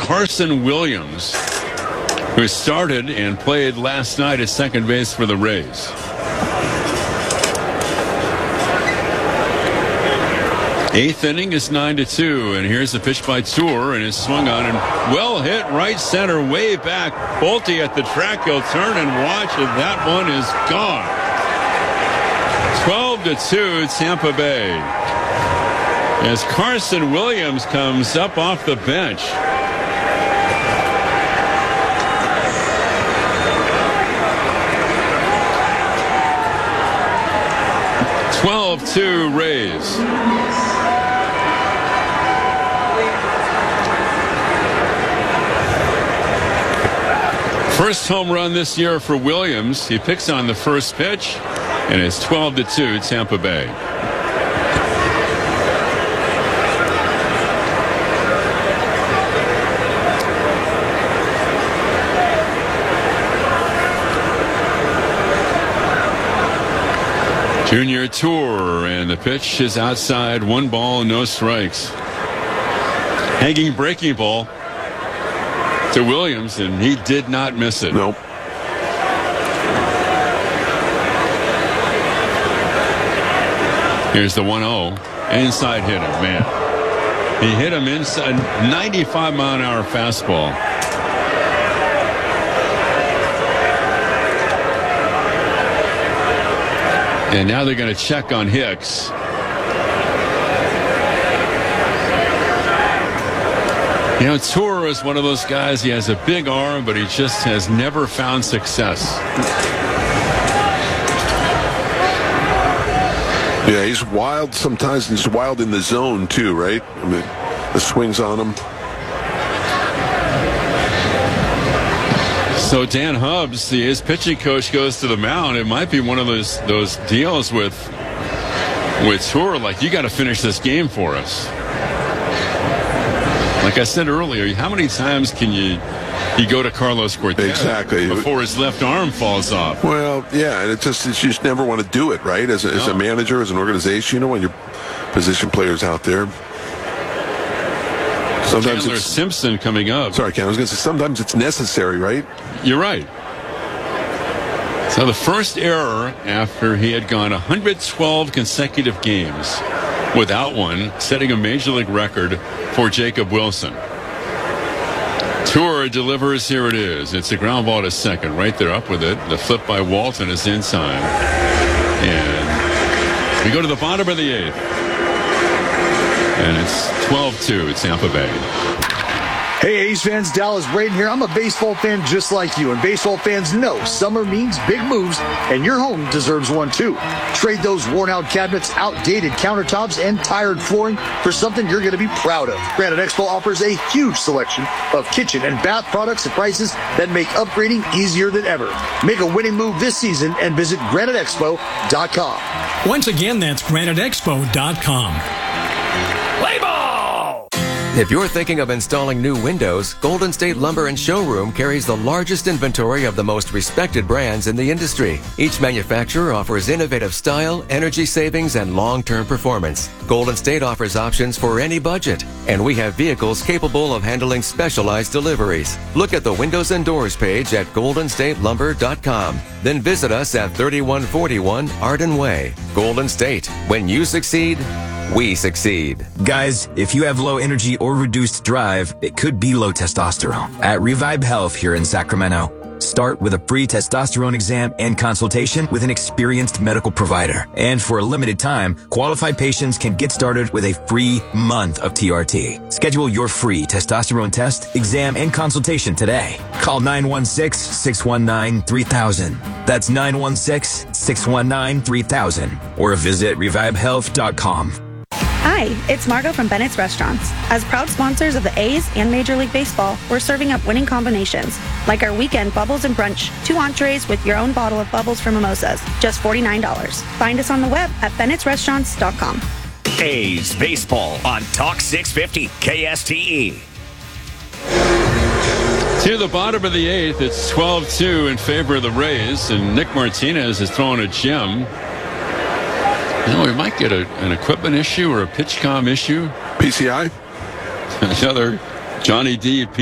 Carson Williams, who started and played last night at second base for the Rays. Eighth inning is 9-2, and here's the pitch by Tour, and it's swung on and well hit right center, way back. Bolte at the track, he'll turn and watch, and that one is gone. 12-2, Tampa Bay. As Carson Williams comes up off the bench. (12-2) Rays. First home run this year for Williams. He picks on the first pitch, and it's 12-2 Tampa Bay. Junior Tour, and the pitch is outside. 1 ball, no strikes. Hanging breaking ball to Williams, and he did not miss it. Nope. Here's the 1-0. Inside hitter, man. He hit him inside, 95-mile-an-hour fastball. And now they're going to check on Hicks. You know, Tour is one of those guys, he has a big arm, but he just has never found success. Yeah, he's wild sometimes. He's wild in the zone, too, right? I mean, the swings on him. So Dan Hubbs, his pitching coach, goes to the mound. It might be one of those deals with Tour, like, you got to finish this game for us. Like I said earlier, how many times can you go to Carlos Cortez exactly before his left arm falls off? Well, yeah, and you just never want to do it, right? As a manager, as an organization, you know, when your position players out there. Sometimes Chandler Simpson coming up. Sorry, Ken, I was going to say sometimes it's necessary, right? You're right. So the first error after he had gone 112 consecutive games without one, setting a major league record for Jacob Wilson. Tour delivers. Here it is. It's a ground ball to second. Right there, up with it. The flip by Walton is in time. And we go to the bottom of the 8th. And it's 12-2 Tampa Bay. Hey, A's fans, Dallas Braden here. I'm a baseball fan just like you, and baseball fans know summer means big moves, and your home deserves one too. Trade those worn-out cabinets, outdated countertops, and tired flooring for something you're going to be proud of. Granite Expo offers a huge selection of kitchen and bath products at prices that make upgrading easier than ever. Make a winning move this season and visit GraniteExpo.com. Once again, that's GraniteExpo.com. If you're thinking of installing new windows, Golden State Lumber and Showroom carries the largest inventory of the most respected brands in the industry. Each manufacturer offers innovative style, energy savings, and long-term performance. Golden State offers options for any budget, and we have vehicles capable of handling specialized deliveries. Look at the windows and doors page at GoldenStateLumber.com. Then visit us at 3141 Arden Way. Golden State. When you succeed, we succeed. Guys, if you have low energy or reduced drive, it could be low testosterone. At Revive Health here in Sacramento, start with a free testosterone exam and consultation with an experienced medical provider. And for a limited time, qualified patients can get started with a free month of TRT. Schedule your free testosterone test, exam, and consultation today. Call 916-619-3000. That's 916-619-3000. Or visit revivehealth.com. Hi, it's Margot from Bennett's Restaurants. As proud sponsors of the A's and Major League Baseball, we're serving up winning combinations, like our weekend Bubbles and Brunch, 2 entrees with your own bottle of bubbles for mimosas, just $49. Find us on the web at Bennett'sRestaurants.com. A's Baseball on Talk 650 KSTE. To the bottom of the 8th, it's 12-2 in favor of the Rays, and Nick Martinez is throwing a gem. You know, we might get an equipment issue or a PitchCom issue. PCI? Another Johnny D.